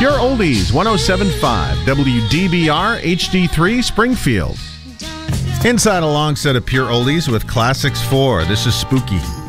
Pure Oldies, 107.5 WDBR HD3 Springfield. Inside a long set of Pure Oldies with Classics 4. This is Spooky.